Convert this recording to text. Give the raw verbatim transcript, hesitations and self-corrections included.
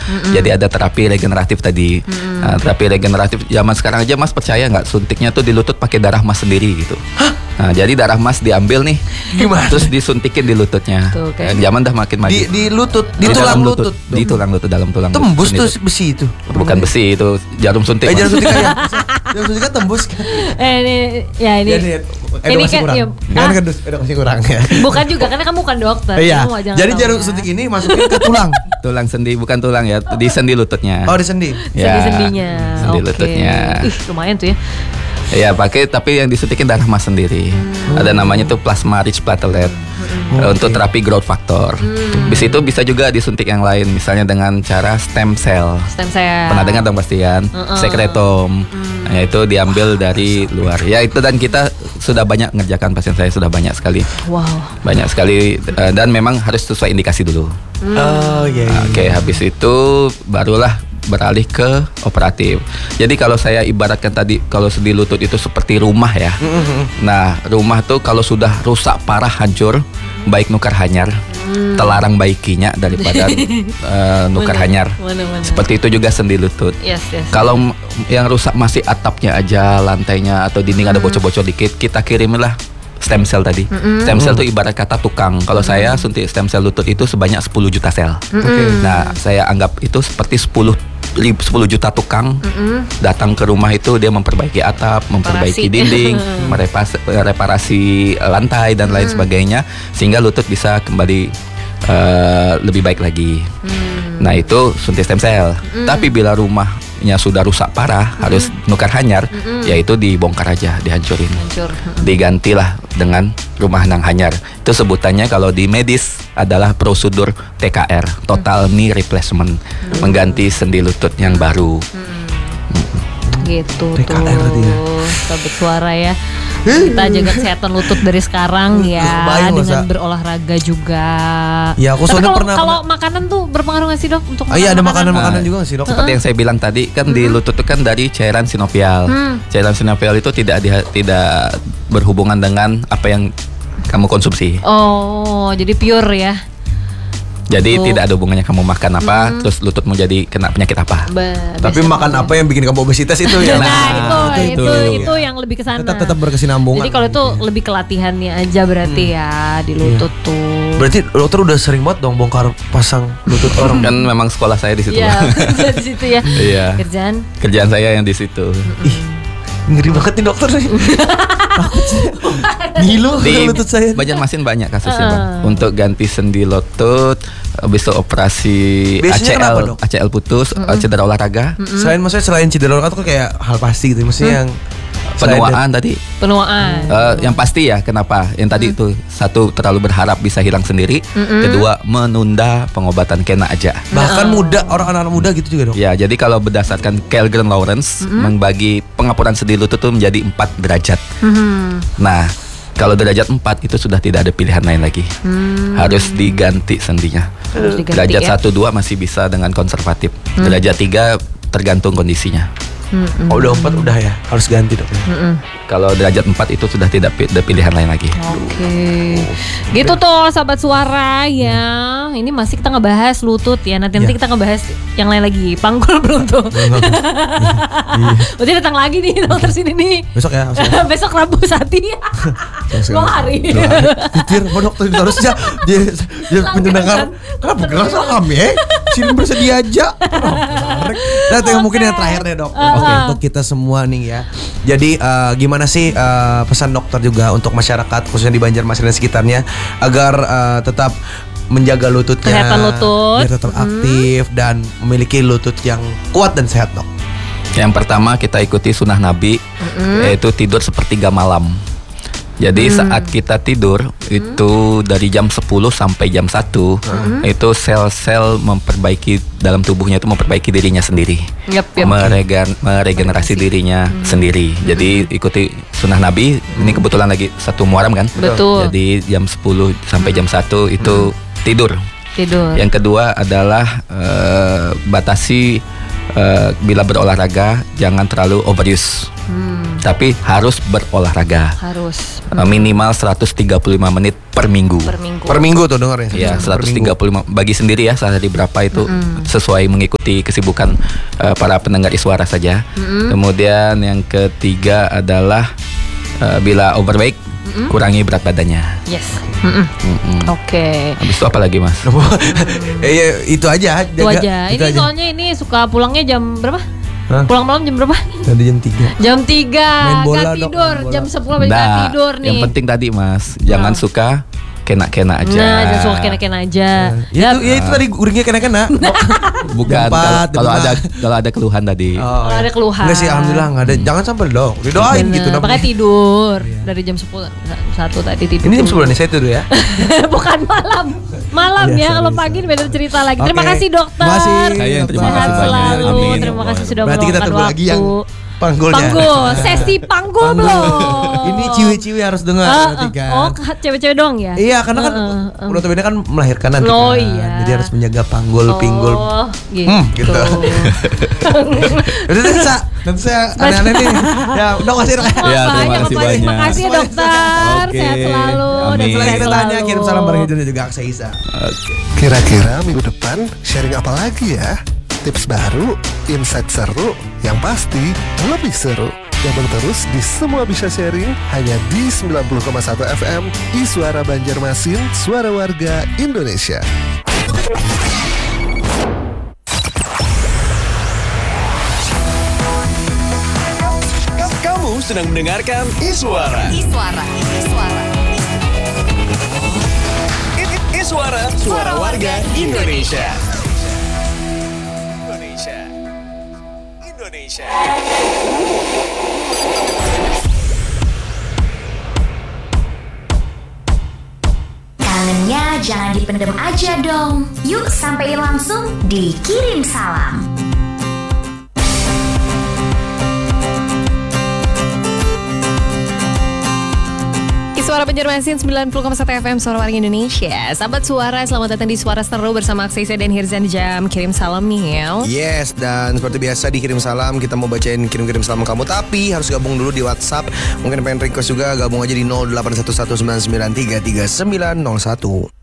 Mm-mm. Jadi ada terapi regeneratif tadi. Mm. Nah, terapi regeneratif zaman sekarang aja Mas percaya nggak suntiknya tuh di lutut pakai darah Mas sendiri gitu. Nah, jadi darah Mas diambil nih, Gimana? terus disuntikin di lututnya. Tuh, kayak- Zaman dah makin maju. Di di lutut, di, Di tulang dalam lutut. di tulang lutut, dalam tulang lutut. Tembus Sendi tuh lutut. besi itu. Bukan besi itu, jarum suntik. Eh Mas. jangan suntik aja. Jangan suntik kan tembus kan. Eh ini ya ini. Ya, nih, Ini edukasi kan- kurang. iya. Kan Ah. kan edukasi kurang ya. Bukan juga karena kamu bukan dokter. Iya. Kamu jangan Jadi tahu jarum ya. suntik ini masukin ke tulang. Tulang sendi, bukan tulang ya, di sendi lututnya. Oh, di sendi. Ya, Sendi-sendinya. sendi Oke. lututnya. Ih, lumayan tuh ya. Ya pakai, tapi yang disuntikin darah Mas sendiri. Hmm. Ada namanya tuh plasma rich platelet. Hmm. Untuk terapi growth factor. Hmm. Bis itu bisa juga disuntik yang lain, misalnya dengan cara stem cell. Stem cell. Pernah dengar dong pastian, Uh-uh. sekretom, yaitu diambil dari luar. Ya itu, dan kita sudah banyak ngerjakan, pasien saya sudah banyak sekali, Wow. banyak sekali, eh, dan memang harus sesuai indikasi dulu. Oh iya. Nah, Oke, habis itu barulah beralih ke operatif. Jadi kalau saya ibaratkan tadi, kalau sendi lutut itu seperti rumah ya. Nah, rumah tuh kalau sudah rusak parah, hancur, baik nukar hanyar, telarang baikinya daripada eh, nukar Bener, hanyar. bener-bener. Seperti itu juga sendi lutut. Yes, yes. Kalau m- yang rusak masih atapnya aja, lantainya atau dinding ada bocor-bocor dikit, kita kirimlah stem cell tadi. Stem cell itu ibarat kata tukang. Kalau saya suntik stem cell lutut itu sebanyak sepuluh juta sel. Nah, saya anggap itu seperti sepuluh juta tukang datang ke rumah itu, dia memperbaiki atap, memperbaiki Reparasi. dinding, merepas- reparasi lantai dan lain sebagainya, sehingga lutut bisa kembali eh, lebih baik lagi. Nah, itu suntik stem cell. Tapi bila rumahnya sudah rusak parah, harus nukar hanyar, yaitu dibongkar aja, dihancurin. Hancur. Digantilah dengan rumah nang hanyar. Itu sebutannya kalau di medis adalah prosedur T K R, total knee replacement, mengganti sendi lutut yang baru. Gitu T K R tuh. dia. Sahabat suara ya. Kita jaga kesehatan lutut dari sekarang ya, Kebayang, dengan masa. berolahraga juga. Ya, aku Tapi soalnya kalau, pernah- kalau makanan tuh berpengaruh nggak sih, Dok, untuk Ah, iya ada makanan? makanan-makanan Nah, juga nggak sih, Dok? Seperti yang saya bilang tadi, kan di lutut itu kan dari cairan sinovial. Cairan sinovial itu tidak di- tidak berhubungan dengan apa yang kamu konsumsi. Oh, jadi pure ya. Jadi Oh. tidak ada hubungannya kamu makan apa, terus lututmu jadi kena penyakit apa. Ba- Tapi biasa makan aja. apa yang bikin kamu obesitas itu ya? Nah, Nah, itu, itu- itu, itu, itu. yang lebih ke sana. Tetap tetap berkesinambungan. Jadi kalau itu lebih ke latihannya aja berarti ya di lutut tuh. Berarti dokter udah sering banget dong bongkar pasang lutut orang. Kan memang sekolah saya di situ. Iya, kerja di situ ya. Iya. Kerjaan. Kerjaan saya yang di situ. Ih, ngeri banget nih dokter nih. Takut saya. Ngilu Di lutut saya. Banjarmasin banyak kasusnya, Bang. Untuk ganti sendi lutut, habis itu operasi Biasanya A C L, kenapa, Dok? A C L putus, cedera olahraga, Selain maksudnya selain cedera kan tuh kayak hal pasti gitu. Maksudnya yang penuaan tadi. Penuaan. Eh, yang pasti ya, kenapa? Yang tadi itu satu, terlalu berharap bisa hilang sendiri. Kedua, menunda pengobatan kena aja. bahkan muda, orang anak muda gitu juga dok. Ya, jadi kalau berdasarkan Kellgren Lawrence membagi pengapuran sendi lutut itu menjadi empat derajat. Nah, kalau derajat empat itu sudah tidak ada pilihan lain lagi. Harus diganti sendinya. Harus diganti Derajat ya. satu dua masih bisa dengan konservatif. Derajat tiga tergantung kondisinya. Oh, udah empat udah ya, harus ganti dok. Kalau derajat empat itu sudah tidak pi- ada pilihan lain lagi. Oke, gitu tuh sahabat suara ya. Ini masih kita ngebahas lutut ya. Nanti nanti Iya. kita ngebahas yang lain lagi. Panggul belum tuh. Berarti datang lagi nih dokter sini nih. Besok ya. Besok ya. Besok Rabu Sati. Dua hari. Pikir mau dokter harusnya dia dia pendengar. Kenapa gerak sama kami ya? Sini bersedia aja. Nah, yang mungkin yang terakhir deh dok. Oke, untuk kita semua nih ya. Jadi eh, gimana sih eh, pesan dokter juga untuk masyarakat khususnya di Banjarmasin dan sekitarnya agar eh, tetap menjaga lututnya, Kesehatan lutut. biar tetap aktif dan memiliki lutut yang kuat dan sehat dok. Yang pertama, kita ikuti sunnah Nabi, yaitu tidur sepertiga malam. Jadi saat kita tidur itu dari jam sepuluh sampai jam satu, itu sel-sel memperbaiki dalam tubuhnya itu memperbaiki dirinya sendiri. Yap, yap. Meregen- meregenerasi dirinya sendiri. Jadi ikuti sunnah Nabi. Ini kebetulan lagi satu Muharram kan. Betul. Jadi jam sepuluh sampai jam satu itu tidur. Tidur. Yang kedua adalah eh, batasi eh, bila berolahraga jangan terlalu overuse. Hmm. Tapi harus berolahraga. Harus Uh, minimal seratus tiga puluh lima menit per minggu. per minggu. Per minggu tuh dengar ya. Ya, seratus tiga puluh lima bagi sendiri ya, sehari berapa itu sesuai mengikuti kesibukan uh, para pendengar Iswara saja. Kemudian yang ketiga adalah uh, bila overweight, kurangi berat badannya. Yes. Mm-mm. Mm-mm. Oke. Habis itu apa lagi, Mas? Eh, ya, itu aja. Itu jaga, aja. itu Ini aja. soalnya ini suka pulangnya jam berapa? Hah? Pulang malam jam berapa? Tadi jam tiga. Jam tiga. Main bola Gak dong, tidur. main bola. Jam sepuluh balik Nah, tidur nih. yang penting tadi, Mas, jangan Nah. suka kena-kena aja. Nah, jangan suka kena-kena aja. Ya, itu, ya itu tadi uringnya kena-kena. Bukan Jam empat, kalau kalau jam ada lima. kalau ada keluhan tadi. Oh, Kalau ada keluhan. Enggak sih, alhamdulillah enggak ada. Jangan sampai dong. Didoain Bener. gitu. Pakai tidur dari jam sepuluh satu tadi tidur. Ini jam sepuluh nih saya tidur ya. Bukan malam. Malam Iya, ya, kalau sorry, pagi beda cerita lagi. Oke. Terima kasih dokter. Terima kasih. Saya yang terima Sehat kasih banyak. selalu. Amin. Terima kasih sudah Berarti kita meluangkan tunggu waktu. lagi yang panggulnya. Panggul, sesi panggul belum. Ini ciwi-ciwi harus dengar Ah, berarti ah. kan. Oh, ke- cewek-cewek dong ya? Iya, karena kan Heeh, heeh. notabene kan melahirkan nanti Oh, kan. iya. Jadi harus menjaga panggul, pinggul. Oh, gitu. Hmm, gitu. Udah nanti saya, nanti saya aneh-aneh nih. Ya, udah kasih dong. Ya, terima Makanya, kasih makanya. banyak. Terima kasih ya, dokter. Oke. Sehat selalu. Amin. Dan Setelah sehat kita tanya, selalu. kirim salam bareng Hidun dan juga Aksa Isa. Oke. Kira-kira minggu depan sharing apa lagi ya? Tips baru, insight seru, yang pasti lebih seru. Gabung terus di Semua Bisa Sharing hanya di sembilan puluh koma satu F M Iswara Banjarmasin, suara warga Indonesia. Kamu sedang mendengarkan Iswara. Iswara, Iswara. I- I- Iswara, suara warga Indonesia. Indonesia. Indonesia. Kangennya jangan dipendem aja dong. Yuk sampein langsung di Kirim Salam. Suara Banjarmasin sembilan puluh koma satu F M Suara Warga Indonesia. Sahabat Suara, selamat datang di Suara Seru bersama Aksa dan Hirzan di jam Kirim Salam nih ya. Yes, dan seperti biasa di Kirim Salam kita mau bacain kirim-kirim salam kamu, tapi harus gabung dulu di WhatsApp. Mungkin pengen request juga, gabung aja di nol delapan satu satu sembilan sembilan tiga tiga sembilan nol satu.